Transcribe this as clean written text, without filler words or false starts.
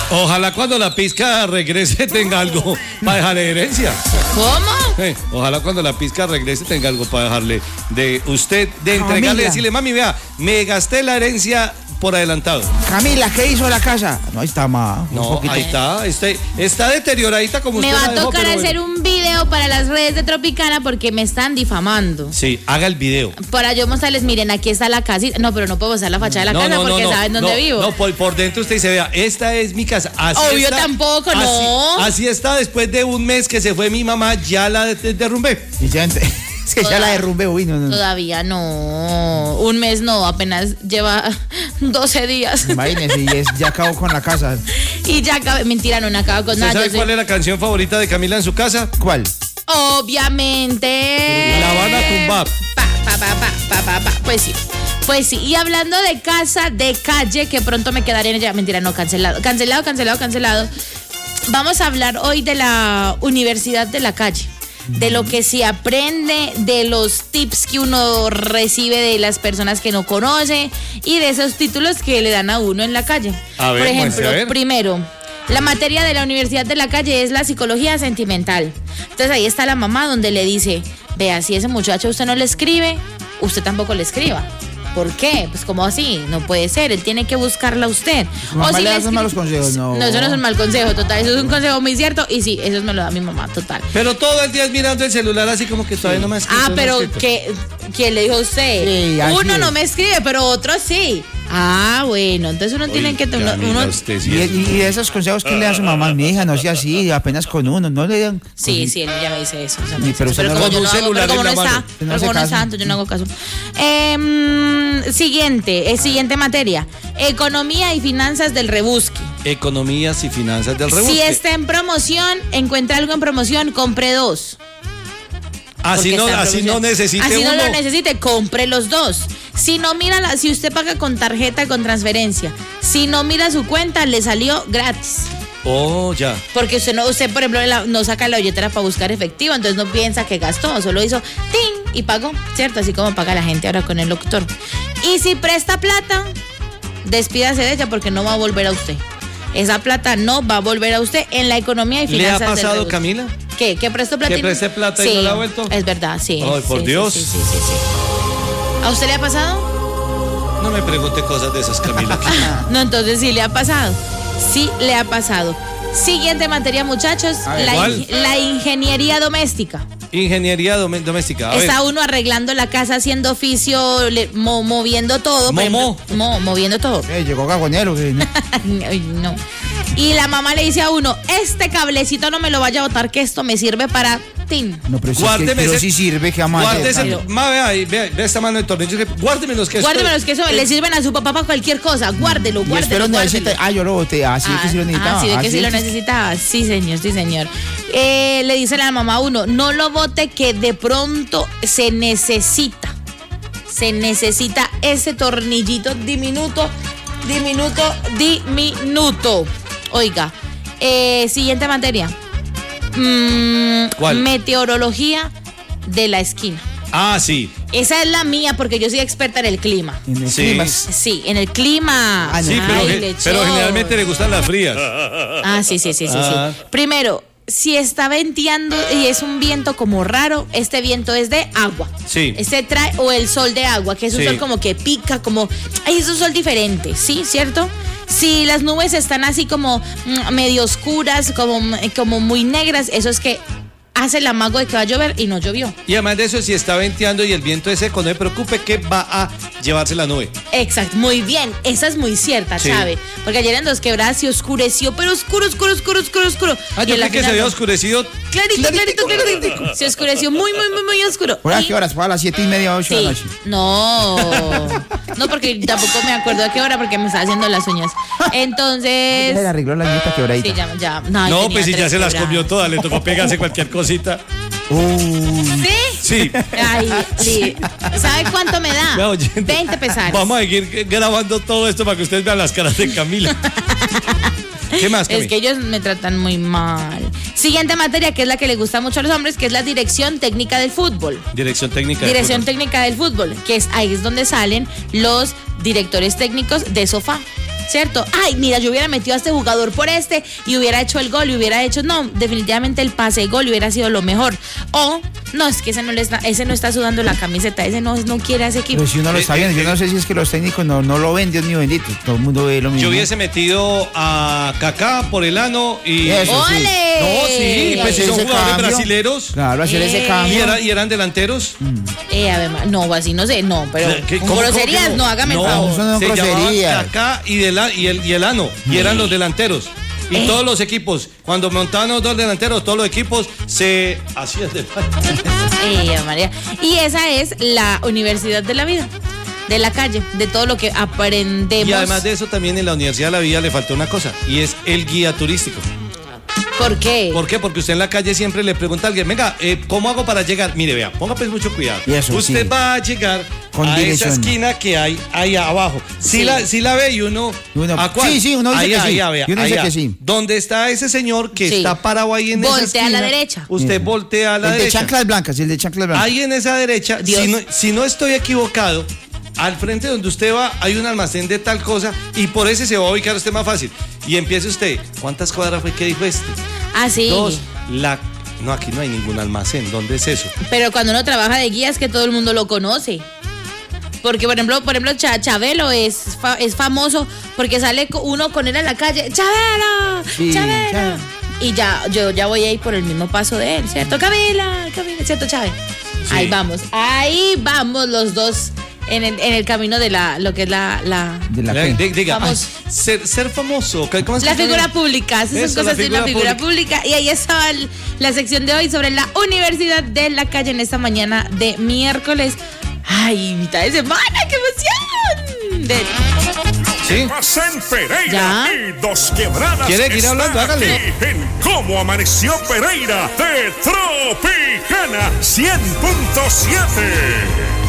Ojalá cuando la pizca regrese tenga algo para dejarle herencia. ¿Cómo? Ojalá cuando la pizca regrese tenga algo para dejarle de usted, de entregarle, decirle, mami, vea, me gasté la herencia por adelantado. Camila, ¿qué hizo la casa? No, ahí está más. No, ahí está deterioradita como me usted va la a dejó, tocar hacer un video para las redes de Tropicana porque me están difamando. Sí, haga el video. Para yo mostrarles, miren, aquí está la casa. No, pero no puedo mostrar la fachada de la casa porque saben dónde vivo. No, por dentro usted dice, vea, esta es mi casa. Así obvio está, tampoco, no. Así está, después de un mes que se fue mi mamá, ya la derrumbé. Y ya es que ya la derrumbé, uy, no. Todavía no. Un mes no, apenas lleva 12 días. Imagínese, y ya acabó con la casa. Y ya acabó. Mentira, no acabó con nada. ¿Sabe cuál es la canción favorita de Camila en su casa? ¿Cuál? Obviamente. La van a tumbar. Pues sí. Y hablando de casa, de calle, que pronto me quedaré en ella. Mentira, no, cancelado. Vamos a hablar hoy de la universidad de la calle. De lo que se aprende, de los tips que uno recibe de las personas que no conoce y de esos títulos que le dan a uno en la calle. A ver, por ejemplo, a ver. Primero, la materia de la universidad de la calle es la psicología sentimental. Entonces ahí está la mamá donde le dice, vea, si ese muchacho usted no le escribe, usted tampoco le escriba. ¿Por qué? Pues como así, no puede ser, él tiene que buscarla a usted. O si le das malos consejos, no. No, eso no es un mal consejo, total, eso es un consejo muy cierto y sí, eso me lo da mi mamá, total. Pero todo el día es mirando el celular así como que todavía no me ha escrito. Pero ¿quién le dijo a usted? Sí, uno no me escribe, pero otro sí. Bueno, entonces uno tiene que... Y esos consejos que le da a su mamá, mi hija, no sea así, apenas con uno, no le dan... Sí, él ya me dice eso. Pero con un celular en la mano. Pero como no está, entonces yo no hago caso. Siguiente materia. Economía y finanzas del rebusque. Economías y finanzas del rebusque. Si está en promoción, encuentra algo en promoción, compre 2. Así no necesite así uno. no lo necesite, compre los 2. Si no mira, si usted paga con tarjeta, con transferencia, si no mira su cuenta, le salió gratis. Oh, ya. Porque usted por ejemplo, no saca la billetera para buscar efectivo, entonces no piensa que gastó, solo hizo ¡ting! Y pagó, ¿cierto? Así como paga la gente ahora con el locutor. Y si presta plata, despídase de ella porque no va a volver a usted. Esa plata no va a volver a usted en la economía y finanzas. ¿Le ha pasado, Camila? ¿Qué prestó plata? ¿Que preste plata y no la ha vuelto? Es verdad, sí. Ay, por Dios. Sí. ¿A usted le ha pasado? No me pregunte cosas de esas, Camila. No, entonces sí le ha pasado. Sí le ha pasado. Siguiente materia, muchachos. La ingeniería doméstica. Ingeniería doméstica. Está uno arreglando la casa, haciendo oficio, moviendo todo. Moviendo todo. Llegó cagonero. No. Y la mamá le dice a uno, este cablecito no me lo vaya a botar, que esto me sirve para tin. No, pero sí sirve, que ama. Vea esta mano de tornillos. Guárdeme los que le sirven a su papá para cualquier cosa. Guárdelo. Yo lo boté. Así es que sí lo necesitaba. Sí, de que sí lo necesitaba. Sí, señor. Le dice la mamá a uno, no lo bote, que de pronto se necesita ese tornillito diminuto. Oiga, siguiente materia. ¿Cuál? Meteorología de la esquina. Ah, sí. Esa es la mía porque yo soy experta en el clima. ¿En el clima? Sí, en el clima. Sí, pero generalmente le gustan las frías. Sí. Primero, si está venteando y es un viento como raro, este viento es de agua. Sí. Este trae, o el sol de agua, que es un sol como que pica, como... es un sol diferente, ¿sí? ¿Cierto? Si las nubes están así como medio oscuras, como muy negras, eso es que hace el amago de que va a llover y no llovió. Y además de eso, si está venteando y el viento es seco, no se preocupe que va a llevarse la nube. Exacto, muy bien, esa es muy cierta, ¿sabe? Porque ayer en Dos Quebradas se oscureció, pero oscuro. Yo creo que se había oscurecido. Clarito. Se oscureció muy oscuro. ¿Por a qué horas? ¿Fue a las 7:30, 8 de la noche? No, porque tampoco me acuerdo a qué hora, porque me estaba haciendo las uñas. Entonces... Le arregló la nieta quebradita. Sí, ya. No, pues si ya se las comió todas, le tocó pegarse cualquier cosita. ¿Sí? Sí. Ay, sí. ¿Sabe cuánto me da? 20 pesares. Vamos a seguir grabando todo esto para que ustedes vean las caras de Camila. ¿Qué más, Camila? Es que ellos me tratan muy mal. Siguiente materia, que es la que le gusta mucho a los hombres, que es la dirección técnica del fútbol. Dirección técnica del fútbol, que ahí es donde salen los directores técnicos de sofá. ¿cierto? Ay, mira, yo hubiera metido a este jugador por este y hubiera hecho el gol y hubiera hecho, no, definitivamente el pase de gol hubiera sido lo mejor. O, no, es que ese no está sudando la camiseta, ese no quiere a ese equipo. Pero si uno lo está viendo, yo no sé si es que los técnicos no lo ven, Dios mío bendito, todo el mundo ve lo mismo. Yo hubiese metido a Kaká por el ano y... Eso, sí. ¡Ole! No, sí, pues Ese son jugadores cambio. brasileros. Claro, hacer ese ¿Y, cambio. y eran delanteros? Además, no, así no sé, no, pero con groserías que no, hágame el no, favor. Eso no se es llamaban grosería. Kaká y el ano, y eran los delanteros. Y todos los equipos, cuando montaban los dos delanteros, todos los equipos se hacían de María. Y esa es la universidad de la vida, de la calle, de todo lo que aprendemos. Y además de eso, también en la Universidad de la Vida le faltó una cosa, y es el guía turístico. ¿Por qué? ¿Por qué? Porque usted en la calle siempre le pregunta a alguien, venga, ¿cómo hago para llegar? Mire, vea, ponga pues mucho cuidado. Y eso, usted sí. va a llegar Con a dirección. esa esquina que hay ahí abajo. Si Sí. la ve y uno... ¿A cuál? Sí, uno dice que sí. Vea, Y uno dice allá. que sí. Donde está ese señor que Sí. está parado ahí en esa Voltea esquina. a la derecha. Usted voltea a la El de derecha. chanclas blancas, el de chanclas blancas. Ahí en esa derecha, Dios. si no estoy equivocado, al frente donde usted va hay un almacén de tal cosa y por ese se va a ubicar usted más fácil. Y empiece usted, ¿cuántas cuadras fue que dijo este? Ah, sí. 2, no, aquí no hay ningún almacén, ¿dónde es eso? Pero cuando uno trabaja de guía es que todo el mundo lo conoce. Porque, por ejemplo, Chabelo es famoso porque sale uno con él a la calle. ¡Chabelo! Sí, ¡Chabelo! Chabelo. Y yo ya voy a ir por el mismo paso de él, ¿cierto? Camila, ¿cierto, Chávez? Sí. Ahí vamos los dos en el camino de lo que es la De la que. Diga, Vamos. ser famoso. ¿Cómo es que la se figura llama? pública, esas Eso, son cosas de una figura pública. Y ahí estaba la sección de hoy sobre la Universidad de la Calle en esta mañana de miércoles. ¡Ay, mitad de semana! ¡Qué emoción! Sí. Pasa en Pereira ¿Ya? y Dos Quebradas. ¿Quiere ir está hablando? Hágale. aquí en Cómo Amaneció Pereira de Tropicana 100.7.